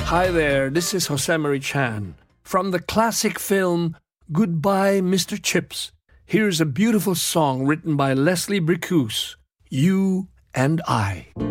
Hi there, this is Jose Marie Chan. From the classic film Goodbye, Mr. Chips, here's a beautiful song written by Leslie Bricusse, You and I.